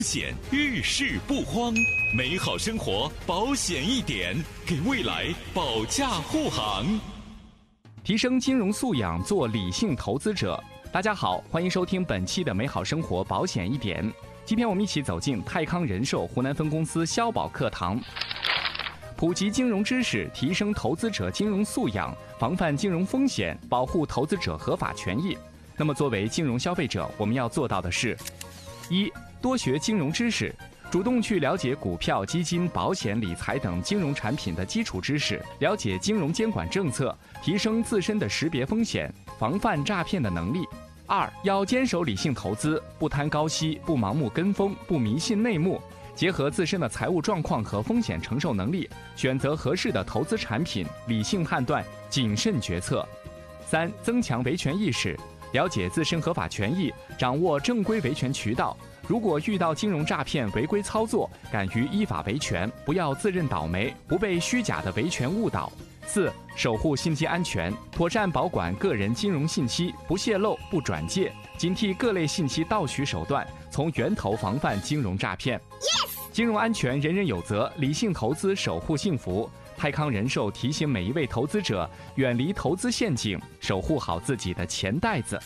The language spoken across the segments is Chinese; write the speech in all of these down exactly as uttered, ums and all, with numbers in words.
险遇事不慌，美好生活保险一点，给未来保驾护航。 提升金融素养，做理性投资者。大家好，欢迎收听本期的美好生活保险一点。今天我们一起走进泰康人寿湖南分公司消保课堂，普及金融知识，提升投资者金融素养，防范金融风险，保护投资者合法权益。那么作为金融消费者，我们要做到的是：一、多学金融知识，主动去了解股票、基金、保险、理财等金融产品的基础知识，了解金融监管政策，提升自身的识别风险、防范诈骗的能力。二、要坚守理性投资，不贪高息，不盲目跟风，不迷信内幕，结合自身的财务状况和风险承受能力，选择合适的投资产品，理性判断，谨慎决策。三、增强维权意识，了解自身合法权益，掌握正规维权渠道。如果遇到金融诈骗、违规操作，敢于依法维权，不要自认倒霉，不被虚假的维权误导。四、守护信息安全，妥善保管个人金融信息，不泄露、不转借，警惕各类信息盗取手段，从源头防范金融诈骗。Yes! 金融安全人人有责，理性投资守护幸福。泰康人寿提醒每一位投资者，远离投资陷阱，守护好自己的钱袋子。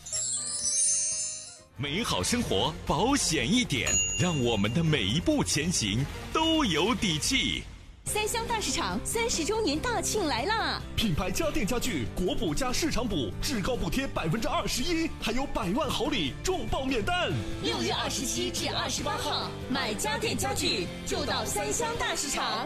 美好生活保险一点，让我们的每一步前行都有底气。 三湘大市场三十周年大庆来啦！ 品牌家电家具国补加市场补，至高补贴百分之二十一，还有百万好礼，重磅免单。 六月二十七至二十八号，买家电家具就到三湘大市场。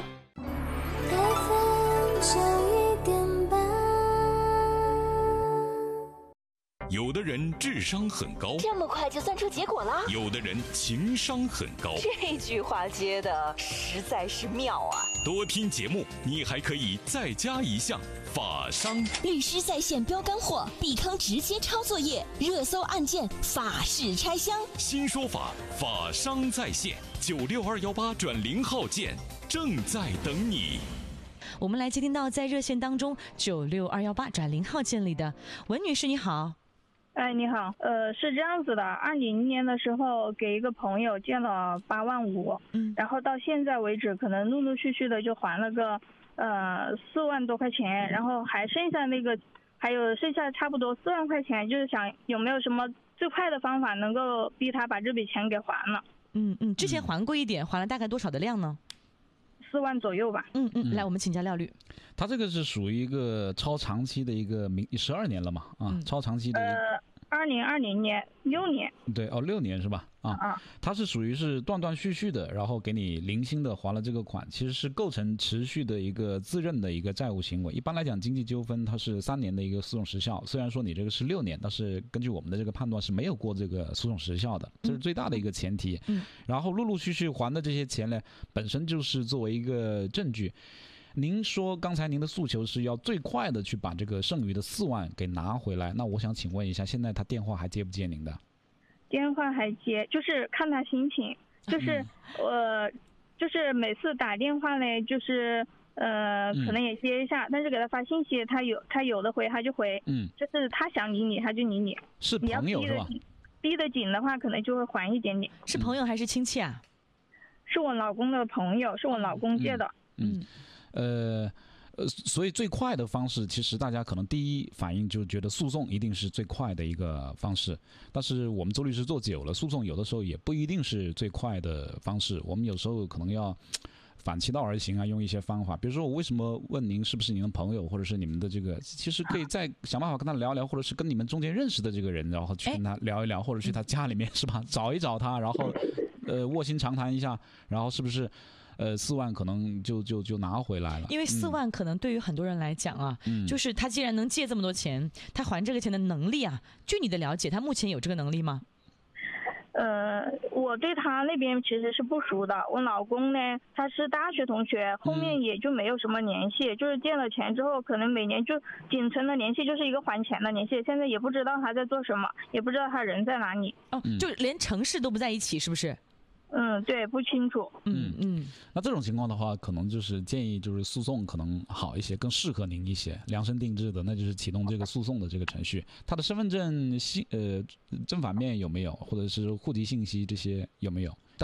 有的人智商很高， 这么快就算出结果了； 有的人情商很高， 这句话接的实在是妙啊！ 多听节目，你还可以再加一项法商。 律师在线标干货，币康直接抄作业，热搜案件法式拆箱。 新说法，法商在线，九六二幺八转零号键正在等你。 我们来接听到在热线当中九六二幺八转零号键里的文女士，你好。 哎，你好，呃，是这样子的，二零年的时候给一个朋友借了八万五，嗯，然后到现在为止，可能陆陆续续的就还了个呃四万多块钱，然后还剩下那个，还有剩下差不多四万块钱，就是想有没有什么最快的方法能够逼他把这笔钱给还了。 嗯嗯，之前还过一点，还了大概多少的量呢？ 四万左右吧。 嗯嗯，来，我们请教廖律。 他这个是属于一个超长期的一个明十二年了嘛啊，嗯、超长期的一个。 呃，二零二零年六年。 对哦，六年是吧？啊啊，他是属于是断断续续的，然后给你零星的还了这个款，其实是构成持续的一个自认的一个债务行为。一般来讲，经济纠纷它是三年的一个诉讼时效，虽然说你这个是六年，但是根据我们的这个判断是没有过这个诉讼时效的，这是最大的一个前提。嗯，然后陆陆续续还的这些钱呢，本身就是作为一个证据。您说刚才您的诉求是要最快的去把这个剩余的四万给拿回来，那我想请问一下，现在他电话还接不接您的？ 电话还接，就是看他心情，就是呃，就是每次打电话呢，就是呃，可能也接一下，嗯、但是给他发信息，他有他有的回他就回，嗯，就是他想理你他就理你， 是朋友是吧？ 逼得紧的话，可能就会还一点点。 是朋友还是亲戚啊？ 是我老公的朋友，是我老公借的。 嗯。嗯呃呃，所以最快的方式，其实大家可能第一反应就觉得诉讼一定是最快的一个方式，但是我们周律师做久了，诉讼有的时候也不一定是最快的方式，我们有时候可能要反其道而行啊，用一些方法。比如说，我为什么问您是不是您的朋友，或者是你们的这个，其实可以再想办法跟他聊一聊，或者是跟你们中间认识的这个人，然后去跟他聊一聊，或者去他家里面是吧，找一找他，然后呃卧薪尝谈一下，然后是不是？呃，四万可能就就就拿回来了， 因为四万可能对于很多人来讲啊，嗯、就是他既然能借这么多钱，他还这个钱的能力啊，据你的了解，他目前有这个能力吗？ 呃，我对他那边其实是不熟的。我老公呢，他是大学同学，后面也就没有什么联系，嗯、就是借了钱之后，可能每年就仅存的联系就是一个还钱的联系。现在也不知道他在做什么，也不知道他人在哪里。 哦，就连城市都不在一起，是不是？ 嗯，对，不清楚。 嗯嗯，那这种情况的话，可能就是建议就是诉讼可能好一些，更适合您一些，量身定制的，那就是启动这个诉讼的这个程序。他的身份证信呃正反面有没有，或者是户籍信息这些有没有？